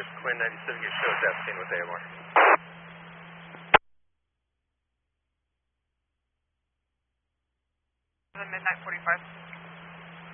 Quinn 97, get shows at scene with AMR. The midnight 45.